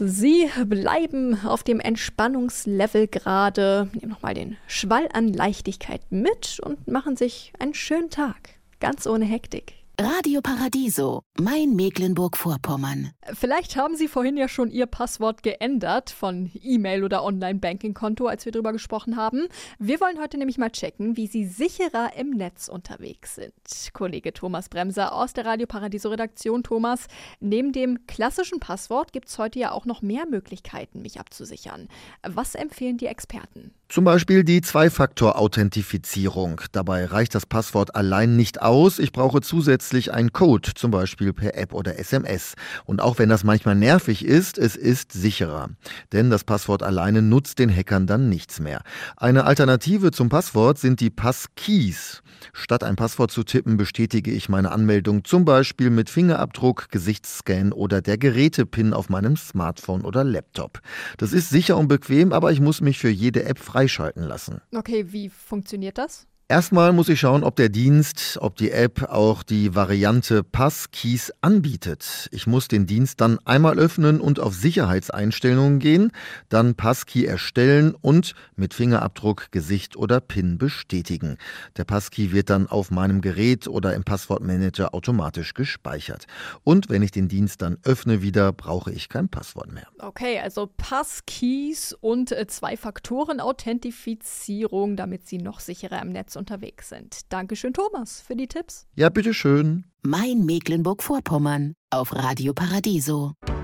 Sie bleiben auf dem Entspannungslevel gerade, nehmen nochmal den Schwall an Leichtigkeit mit und machen sich einen schönen Tag, ganz ohne Hektik. Radio Paradiso, mein Mecklenburg-Vorpommern. Vielleicht haben Sie vorhin ja schon Ihr Passwort geändert von E-Mail oder Online-Banking-Konto, als wir drüber gesprochen haben. Wir wollen heute nämlich mal checken, wie Sie sicherer im Netz unterwegs sind. Kollege Thomas Bremser aus der Radio Paradiso-Redaktion. Thomas, neben dem klassischen Passwort gibt es heute ja auch noch mehr Möglichkeiten, mich abzusichern. Was empfehlen die Experten? Zum Beispiel die Zwei-Faktor-Authentifizierung. Dabei reicht das Passwort allein nicht aus. Ich brauche zusätzlich einen Code, zum Beispiel per App oder SMS. Und auch wenn das manchmal nervig ist, es ist sicherer. Denn das Passwort alleine nutzt den Hackern dann nichts mehr. Eine Alternative zum Passwort sind die Passkeys. Statt ein Passwort zu tippen, bestätige ich meine Anmeldung zum Beispiel mit Fingerabdruck, Gesichtsscan oder der Gerätepin auf meinem Smartphone oder Laptop. Das ist sicher und bequem, aber ich muss mich für jede App freischalten lassen. Okay, wie funktioniert das? Erstmal muss ich schauen, ob die App auch die Variante Passkeys anbietet. Ich muss den Dienst dann einmal öffnen und auf Sicherheitseinstellungen gehen, dann Passkey erstellen und mit Fingerabdruck, Gesicht oder PIN bestätigen. Der Passkey wird dann auf meinem Gerät oder im Passwortmanager automatisch gespeichert. Und wenn ich den Dienst dann öffne wieder, brauche ich kein Passwort mehr. Okay, also Passkeys und Zwei-Faktoren-Authentifizierung, damit Sie noch sicherer im Netz unterwegs sind. Dankeschön, Thomas, für die Tipps. Ja, bitteschön. Mein Mecklenburg-Vorpommern auf Radio Paradiso.